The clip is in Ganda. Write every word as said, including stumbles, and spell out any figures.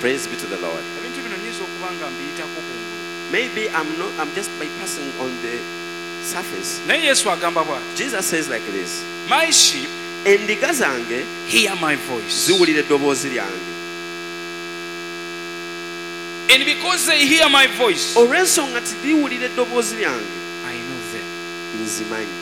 Praise be to the Lord. ebintu bino nyinza okuba nga mbiyitako kungulu Maybe I'm not. I'm just bypassing on the surface. naye yesu agamba bw'ati Jesus says like this. my sheep Endiga zange hear my voice ziwulira eddoboozi lyange. and because they hear my voice Olw'ensonga nti liwulira eddoboozi lyange I know them nzimanyi.